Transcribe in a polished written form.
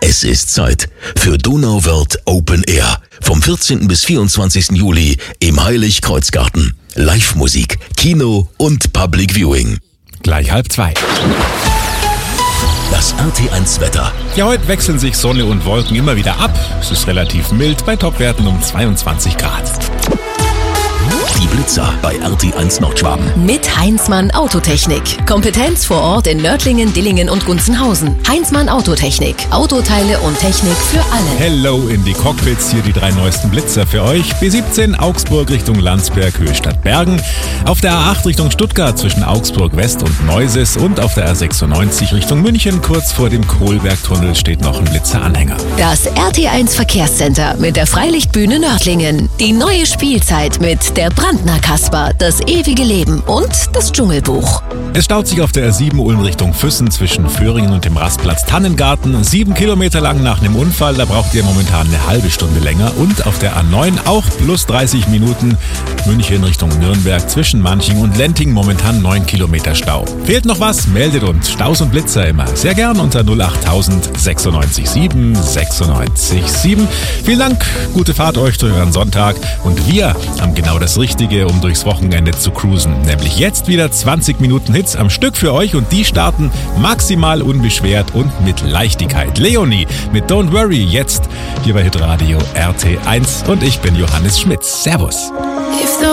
Es ist Zeit für Donauwörth Open Air. Vom 14. bis 24. Juli im Heiligkreuzgarten. Live-Musik, Kino und Public Viewing. Gleich 1:30. Das RT1-Wetter. Ja, heute wechseln sich Sonne und Wolken immer wieder ab. Es ist relativ mild, bei Topwerten um 22 Grad. Die Blitzer bei RT1 Nordschwaben. Mit Heinzmann Autotechnik. Kompetenz vor Ort in Nördlingen, Dillingen und Gunzenhausen. Heinzmann Autotechnik. Autoteile und Technik für alle. Hello in die Cockpits, hier die 3 neuesten Blitzer für euch. B17 Augsburg Richtung Landsberg, Höhe Stadt Bergen. Auf der A8 Richtung Stuttgart zwischen Augsburg West und Neuses und auf der A96 Richtung München kurz vor dem Kohlbergtunnel steht noch ein Blitzeranhänger. Das RT1 Verkehrscenter mit der Freilichtbühne Nördlingen. Die neue Spielzeit mit der Brandner Kasper, das ewige Leben und das Dschungelbuch. Es staut sich auf der R7 Ulm Richtung Füssen zwischen Föhringen und dem Rastplatz Tannengarten. 7 Kilometer lang nach einem Unfall, da braucht ihr momentan eine halbe Stunde länger. Und auf der A9 auch plus 30 Minuten. München Richtung Nürnberg zwischen Manching und Lenting momentan 9 Kilometer Stau. Fehlt noch was? Meldet uns. Staus und Blitzer immer sehr gern unter 08000 96 7 96 7. Vielen Dank, gute Fahrt euch durch euren Sonntag. Und wir haben genau das Richtige, um durchs Wochenende zu cruisen. Nämlich jetzt wieder 20 Minuten Hits am Stück für euch und die starten maximal unbeschwert und mit Leichtigkeit. Leonie mit Don't Worry jetzt hier bei Hitradio RT1 und ich bin Johannes Schmitz. Servus.